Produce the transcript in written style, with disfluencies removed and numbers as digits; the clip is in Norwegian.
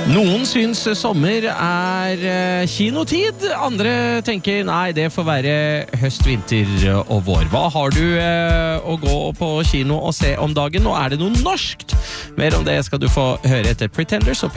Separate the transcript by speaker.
Speaker 1: Noen syns sommer kinotid, andre tenker nei, det får være høst, vinter og vår. Hva har du å gå på kino og se om dagen? Nå det noe norskt. Mer om det skal du få høre etter Pretenders og